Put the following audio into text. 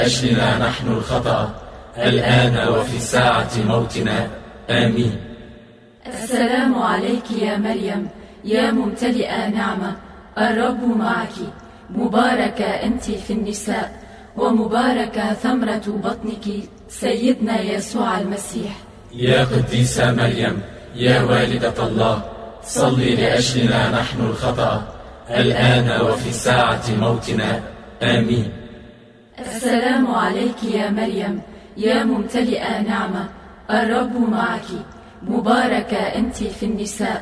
أجلنا نحن الخطأ الآن وفي ساعة موتنا. آمين. السلام عليك يا مريم يا ممتلئة نعمة، الرب معك، مباركة أنت في النساء، ومباركة ثمرة بطنك سيدنا يسوع المسيح. يا قديسة مريم يا والدة الله، صلي لأجلنا نحن الخطأ الآن وفي ساعة موتنا. آمين. السلام عليك يا مريم يا ممتلئة نعمة، الرب معك، مباركة أنت في النساء،